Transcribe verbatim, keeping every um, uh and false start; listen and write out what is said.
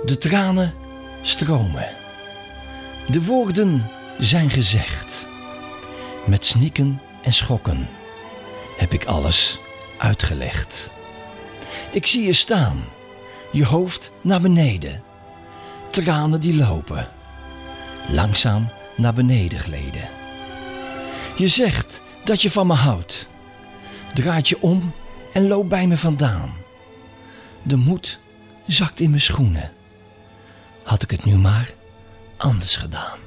De tranen stromen. De woorden zijn gezegd. Met snikken en schokken heb ik alles uitgelegd. Ik zie je staan, je hoofd naar beneden. Tranen die lopen, langzaam naar beneden gleden. Je zegt dat je van me houdt. Draait je om en loopt bij me vandaan. De moed zakt in mijn schoenen. Had ik het nu maar anders gedaan.